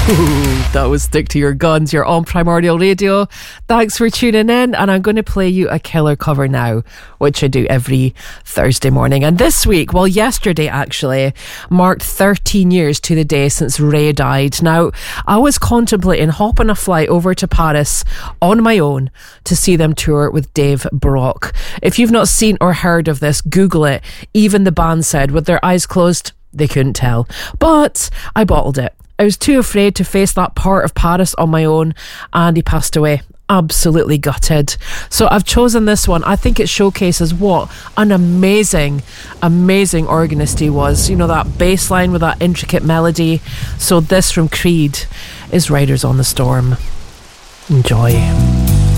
That was Stick to Your Guns. You're on Primordial Radio. Thanks for tuning in, and I'm going to play you a killer cover now, which I do every Thursday morning. And this week, well, yesterday actually, marked 13 years to the day since Ray died. Now, I was contemplating hopping a flight over to Paris on my own to see them tour with Dave Brock. If you've not seen or heard of this, Google it. Even the band said, with their eyes closed, they couldn't tell. But I bottled it. I was too afraid to face that part of Paris on my own, and he passed away. Absolutely gutted. So I've chosen this one. I think it showcases what an amazing organist he was. You know, that bass line with that intricate melody. So this from Creed is Riders on the Storm. Enjoy.